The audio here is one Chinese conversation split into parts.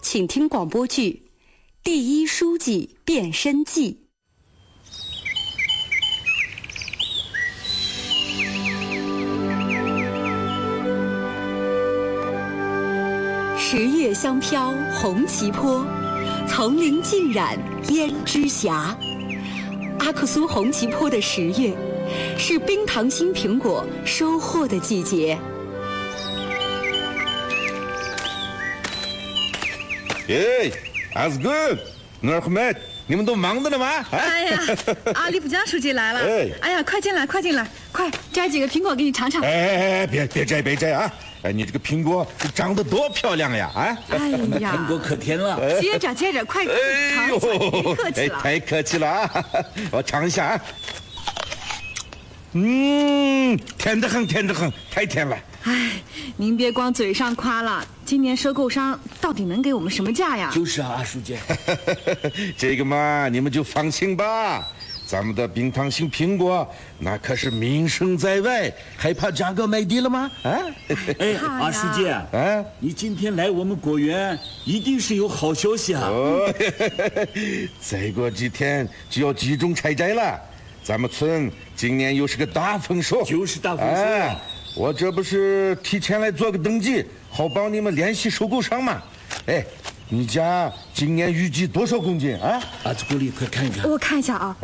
请听广播剧《第一书记变身记》。10月香飘红旗坡，层林尽染胭脂霞。阿克苏红旗坡的10月，是冰糖心苹果收获的季节。 耶，阿斯good，努尔赫麦，你们都忙着呢吗？ 哎呀，阿里普江书记来了！哎呀，快进来，快进来，快摘几个苹果给你尝尝。 哎，别摘啊！哎，你这个苹果长得多漂亮呀！啊， 哎呀， 苹果可甜了。 接着，快尝尝，别客气了。 太客气了啊！我尝一下啊。甜得很，太甜了。 哎，您别光嘴上夸了，今年收购商到底能给我们什么价呀？ 就是啊，阿书记。 这个嘛，你们就放心吧。咱们的冰糖心苹果那可是名声在外，还怕价格卖低了吗？啊！ 哎，阿书记，你今天来我们果园，一定是有好消息啊！ 哦，再过几天就要集中采摘了，咱们村今年又是个大丰收， 就是大丰收。 我这不是提前来做个登记，好帮你们联系收购商嘛。哎，你家今年预计多少公斤啊？ 阿祖国里，快看一看。 我看一下啊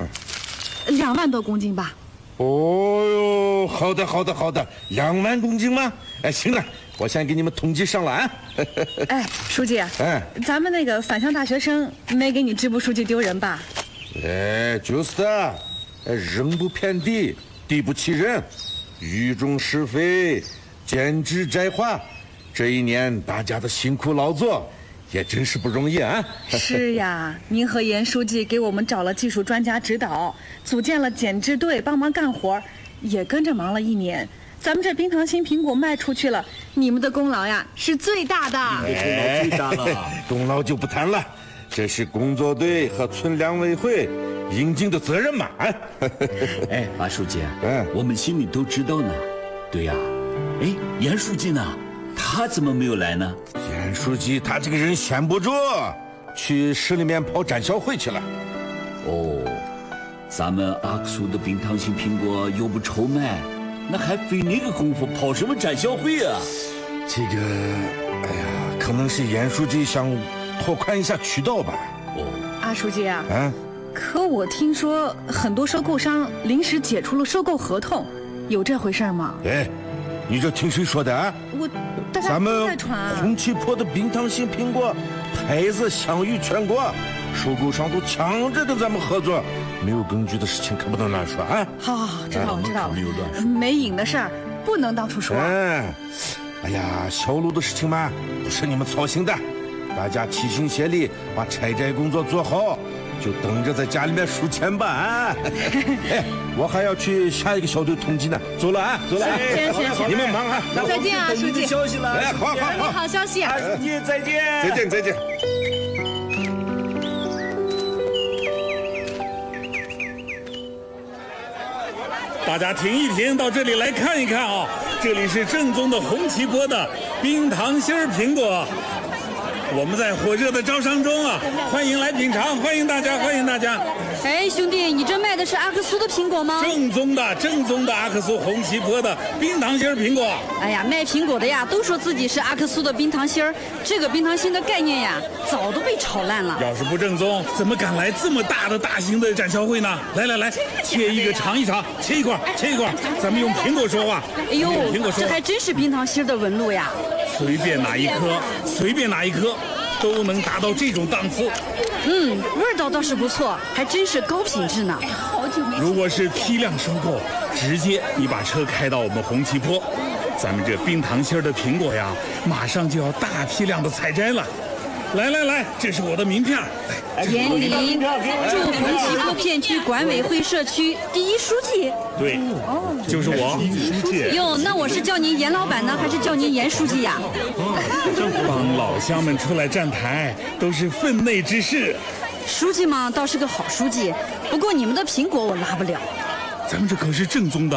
，2万多公斤吧。 哦哟，好的，2万公斤吗？哎，行了，我先给你们统计上了啊。 哎，书记，咱们那个返乡大学生没给你支部书记丢人吧？ 哎，就是的，人不偏地，地不欺人。雨中施肥，减脂摘花，这一年大家的辛苦劳作也真是不容易啊！ 是呀，您和严书记给我们找了技术专家指导，组建了减脂队帮忙干活，也跟着忙了1年。咱们这冰糖心苹果卖出去了，你们的功劳呀是最大的。 最大了， 功劳就不谈了，这是工作队和村两委会应尽的责任嘛！ 哎，阿书记，我们心里都知道呢。对呀，哎，严书记呢？他怎么没有来呢？ 严书记他这个人闲不住，去市里面跑展销会去了。 哦，咱们阿克苏的冰糖心苹果又不愁卖，那还费那个功夫跑什么展销会啊？ 这个，哎呀，可能是严书记想拓宽一下渠道吧。 哦， 阿书记啊，可我听说很多收购商临时解除了收购合同，有这回事吗？ 哎，你这听谁说的啊？咱们红旗坡的冰糖心苹果牌子享誉全国，收购商都抢着跟咱们合作，没有根据的事情可不能乱说啊！ 好，知道了，没影的事儿不能到处说。 哎呀，销路的事情嘛，不是你们操心的，大家齐心协力把采摘工作做好，就等着在家里面数钱吧啊！哎，我还要去下一个小队统计呢，走了啊！ 行， 你们忙啊！ 再见啊，书记！ 消息了， 哎，好， 好消息！ 阿书记，再见！ 再见！ 大家停一停，到这里来看一看啊！这里是正宗的红旗坡的冰糖心苹果。我们在火热的招商中啊，欢迎来品尝，欢迎大家！ 哎，兄弟，你这卖的是阿克苏的苹果吗？ 正宗的阿克苏红旗坡的冰糖心苹果。 哎呀，卖苹果的呀，都说自己是阿克苏的冰糖心儿，这个冰糖心的概念呀，早都被炒烂了。 要是不正宗，怎么敢来这么大型的展销会呢？来，切一个尝一尝，切一块，咱们用苹果说话。 哎呦，这还真是冰糖心的纹路呀！ 随便哪一颗，都能达到这种档次。 味道倒是不错，还真是高品质呢。 如果是批量收购，直接你把车开到我们红旗坡，咱们这冰糖心的苹果呀，马上就要大批量的采摘了。来，这是我的名片。 严林，驻红旗坡片区管委会社区第一书记。 对，就是我。 哟，那我是叫您严老板呢，还是叫您严书记呀？ 帮老乡们出来站台，都是分内之事。 书记嘛，倒是个好书记，不过你们的苹果我拉不了。 咱们这可是正宗的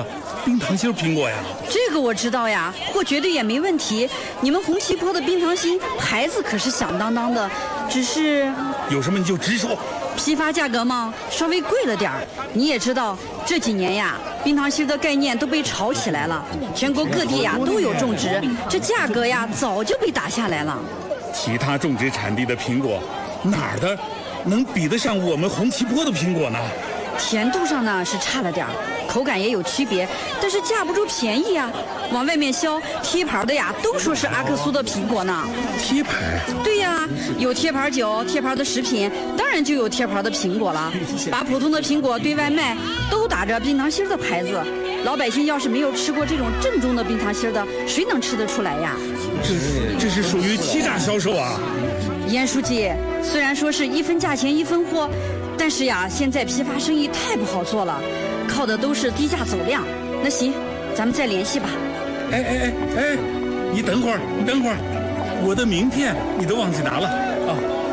冰糖心苹果呀？ 这个我知道呀，货绝对也没问题。你们红旗坡的冰糖心牌子可是响当当的，只是有什么你就直说。 批发价格嘛，稍微贵了点儿。你也知道，这几年呀，冰糖心的概念都被炒起来了，全国各地呀都有种植，这价格呀早就被打下来了。 其他种植产地的苹果，哪儿的能比得上我们红旗坡的苹果呢？ 甜度上呢是差了点儿，口感也有区别，但是架不住便宜啊。往外面销贴牌的呀，都说是阿克苏的苹果呢。 贴牌？ 对呀，有贴牌酒、贴牌的食品，当然就有贴牌的苹果了。把普通的苹果对外卖，都打着冰糖心的牌子。老百姓要是没有吃过这种正宗的冰糖心的，谁能吃得出来呀？ 这是属于欺诈销售啊！ 严书记，虽然说是一分价钱一分货，但是呀，现在批发生意太不好做了，靠的都是低价走量。那行，咱们再联系吧。 哎，你等会儿，我的名片你都忘记拿了啊！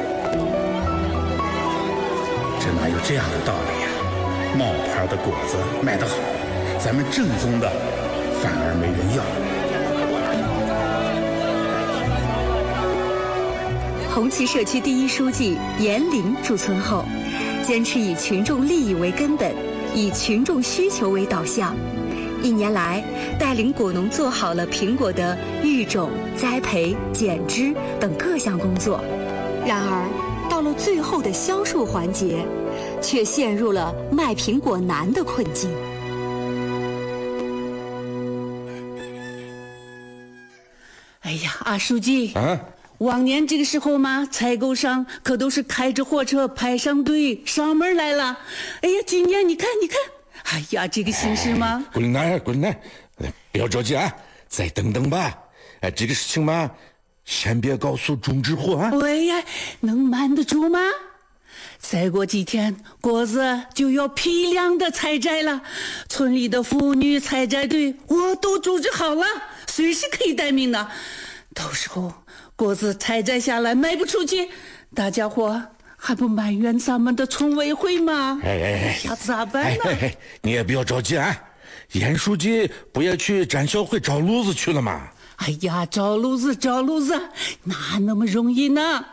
这哪有这样的道理呀？冒牌的果子卖得好，咱们正宗的反而没人要。 红旗社区第一书记严林驻村后，坚持以群众利益为根本，以群众需求为导向。1年来，带领果农做好了苹果的育种、栽培、剪枝等各项工作。然而，到了最后的销售环节，却陷入了卖苹果难的困境。 哎呀，阿书记啊！ 往年这个时候嘛，采购商可都是开着货车排上队上门来了。哎呀，今年你看，哎呀，这个形势嘛， 滚来，不要着急啊，再等等吧。这个事情嘛，先别告诉种植户啊。 哎呀，能瞒得住吗？再过几天，果子就要批量的采摘了，村里的妇女采摘队我都组织好了，随时可以待命的。到时候果子采摘下来卖不出去，大家伙还不埋怨咱们的村委会吗？那咋办呢？ 你也不要着急啊，严书记不也去展销会找路子去了吗？ 哎呀，找路子，哪那么容易呢？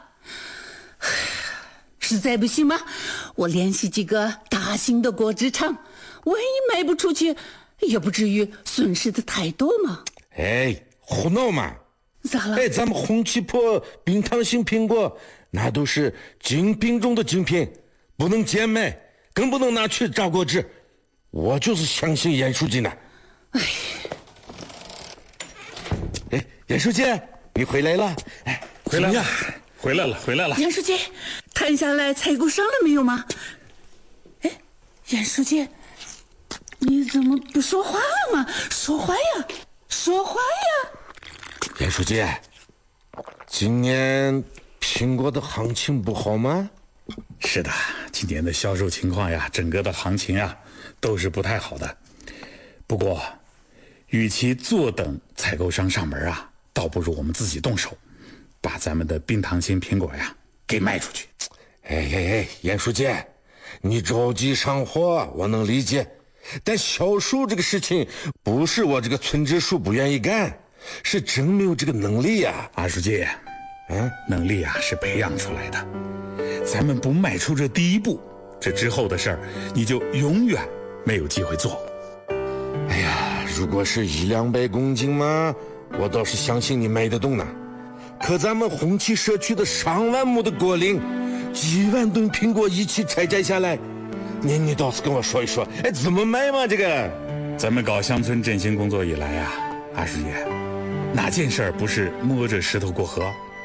实在不行嘛，我联系几个大型的果汁厂，万一卖不出去，也不至于损失的太多嘛。 胡闹嘛！ 咋了？ 咱们红旗坡冰糖心苹果，那都是精品中的精品，不能贱卖，更不能拿去榨果汁。我就是相信严书记呢。严书记，你回来了？ 回来了。 严书记，谈下来采购商了没有吗？严书记，你怎么不说话了吗？说话呀！ 严书记，今年苹果的行情不好吗？ 是的，今年的销售情况呀，整个的行情啊，都是不太好的。不过，与其坐等采购商上门啊，倒不如我们自己动手，把咱们的冰糖心苹果呀给卖出去。 严书记，你着急上货，我能理解，但销售这个事情不是我这个村支书不愿意干，是真没有这个能力呀。 阿书记，能力啊是培养出来的，咱们不迈出这第一步，这之后的事儿你就永远没有机会做。 如果是100-200公斤嘛，我倒是相信你卖得动呢。可咱们红旗社区的上万亩的果林，几万吨苹果一起采摘下来，你倒是跟我说一说，怎么卖嘛？这个， 咱们搞乡村振兴工作以来啊，阿师爷，哪件事儿不是摸着石头过河？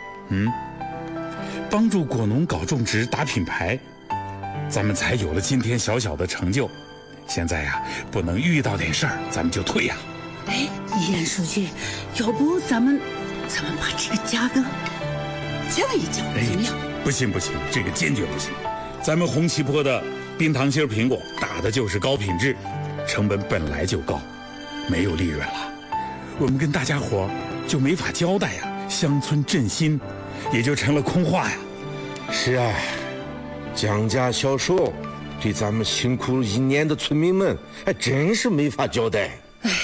帮助果农搞种植、打品牌，咱们才有了今天小小的成就。现在呀，不能遇到点事儿咱们就退呀。 严书记，要不咱们把这个价格降一降，怎么样？ 不行，这个坚决不行。咱们红旗坡的冰糖心苹果打的就是高品质，成本本来就高，没有利润了，我们跟大家伙就没法交代呀，乡村振兴也就成了空话呀。 是啊，降价销售对咱们辛苦1年的村民们还真是没法交代。 哎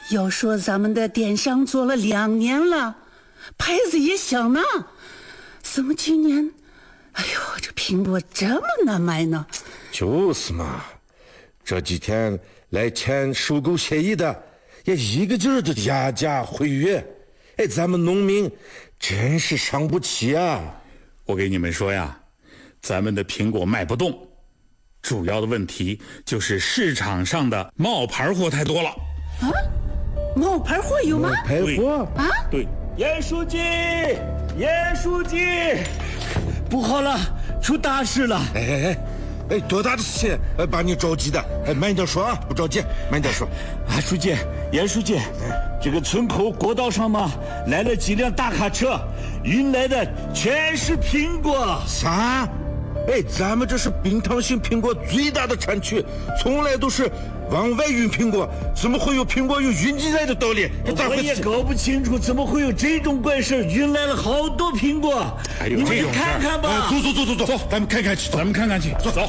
要说咱们的电商做了2年了，牌子也响呢，怎么今年，哎呦，这苹果这么难卖呢？ 就是嘛，这几天来签收购协议的也一个劲儿的压价毁约，哎，咱们农民真是伤不起啊！ 我给你们说呀，咱们的苹果卖不动，主要的问题就是市场上的冒牌货太多了。 啊？冒牌货有吗？ 牌货啊？ 对， 严书记，严书记，不好了，出大事了！ 哎，多大的事情？把你着急的，慢点说啊，不着急，慢点说。 啊，书记，严书记，这个村口国道上嘛，来了几辆大卡车，运来的全是苹果。 啥？哎，咱们这是冰糖型苹果最大的产区，从来都是往外运苹果，怎么会有苹果有运进来的道理？ 我也搞不清楚，怎么会有这种怪事，运来了好多苹果。 还有你们这种事儿看看吧。 走，咱们看看去， 咱们看看去，走。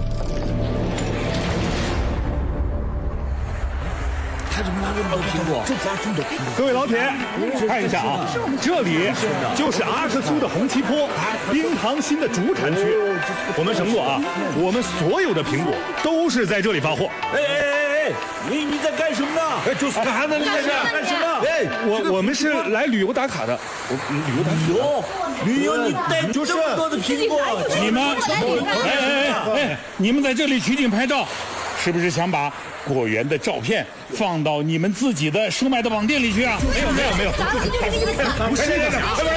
他怎么拿这么多苹果？ 各位老铁，看一下啊，这里就是阿克苏的红旗坡冰糖心的主产区。我们承诺啊，我们所有的苹果都是在这里发货。 哎，你在干什么呢？ 哎，就是干啥呢？你在这干什么？ 哎，我们是来旅游打卡的。 旅游，你带这么多的苹果？ 你们，你们在这里取景拍照，是不是想把果园的照片放到你们自己的售卖的网店里去啊？没有， 不是的，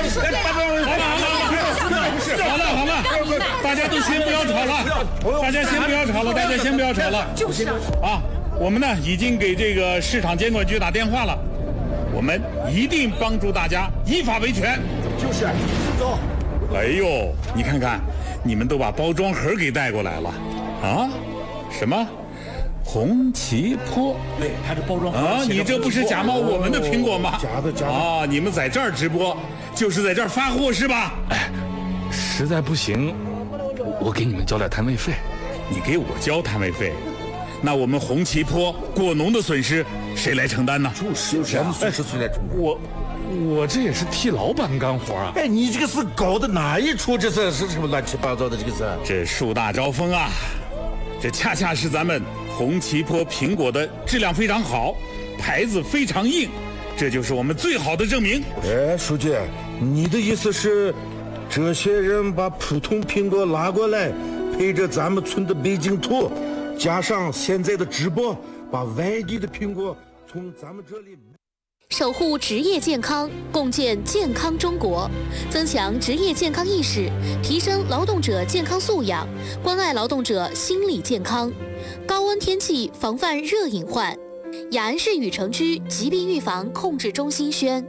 好了，大家都先不要吵了，大家先不要吵了，就是啊，我们呢已经给这个市场监管局打电话了，我们一定帮助大家依法维权。 就是走。 哎呦，你看看，你们都把包装盒给带过来了啊？什么？红旗坡？ 对，它这包装啊！你这不是假冒我们的苹果吗？ 假的啊！你们在这儿直播，就是在这儿发货是吧？ 哎，实在不行，我给你们交点摊位费。 你给我交摊位费，那我们红旗坡果农的损失谁来承担呢？ 就是谁来承担？ 我这也是替老板干活啊！ 哎，你这个是搞的哪一出？这是什么乱七八糟的？这个是？ 这树大招风啊！这恰恰是咱们红旗坡苹果的质量非常好，牌子非常硬，这就是我们最好的证明。 哎，书记，你的意思是，这些人把普通苹果拉过来，配着咱们村的北京土，加上现在的直播，把外地的苹果从咱们这里。 守护职业健康，共建健康中国，增强职业健康意识，提升劳动者健康素养，关爱劳动者心理健康。高温天气防范热隐患。雅安市禹城区疾病预防控制中心宣。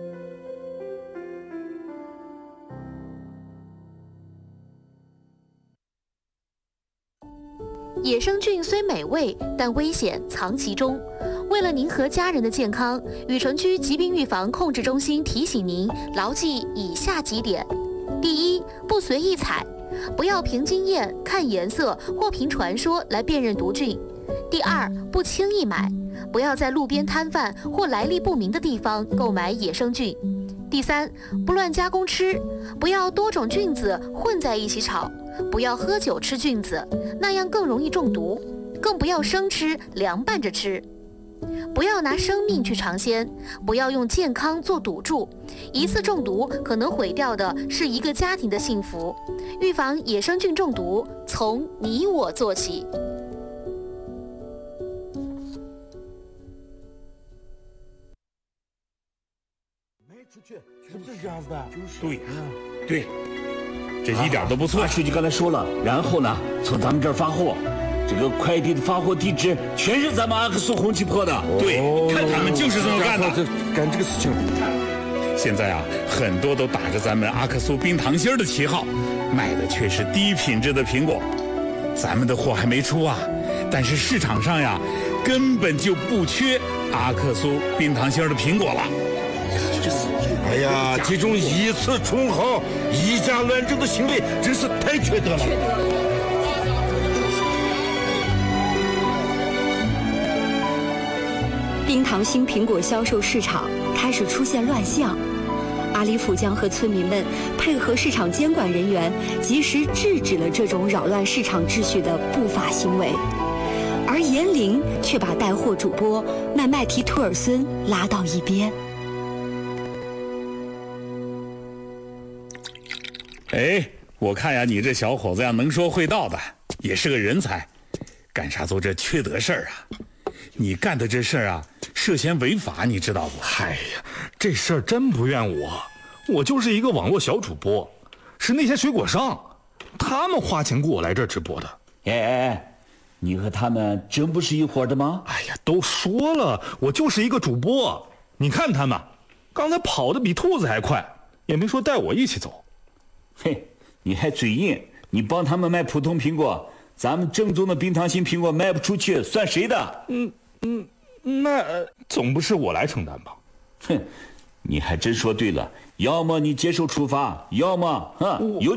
野生菌虽美味，但危险藏其中。为了您和家人的健康，禹城区疾病预防控制中心提醒您牢记以下几点：第一，不随意采，不要凭经验、看颜色或凭传说来辨认毒菌；第二，不轻易买，不要在路边摊贩或来历不明的地方购买野生菌；第三，不乱加工吃，不要多种菌子混在一起炒，不要喝酒吃菌子，那样更容易中毒，更不要生吃、凉拌着吃。不要拿生命去尝鲜，不要用健康做赌注，一次中毒可能毁掉的是一个家庭的幸福。预防野生菌中毒，从你我做起。 卖出去是不是这样子的？ 对，这一点都不错。 书记刚才说了，然后呢，从咱们这儿发货。这个快递的发货地址全是咱们阿克苏红旗坡的。 对，看他们就是这么干的， 干这个事情。 现在啊，很多都打着咱们阿克苏冰糖心的旗号，卖的却是低品质的苹果。咱们的货还没出啊，但是市场上呀，根本就不缺阿克苏冰糖心的苹果了。 哎呀，这种以次充好、以假乱真的行为真是太缺德了。 冰糖心苹果销售市场开始出现乱象。阿里甫江和村民们配合市场监管人员，及时制止了这种扰乱市场秩序的不法行为。而严玲却把带货主播麦麦提图尔孙拉到一边。 哎，我看呀，你这小伙子呀，能说会道的，也是个人才，干啥做这缺德事儿啊？你干的这事儿啊，涉嫌违法，你知道不？ 哎呀，这事儿真不怨我就是一个网络小主播，是那些水果商，他们花钱雇我来这儿直播的。 哎，你和他们真不是一伙的吗？ 哎呀，都说了，我就是一个主播。你看他们，刚才跑得比兔子还快，也没说带我一起走。 嘿，你还嘴硬，你帮他们卖普通苹果，咱们正宗的冰糖心苹果卖不出去，算谁的？ 那总不是我来承担吧？ 哼，你还真说对了，要么你接受处罚，要么有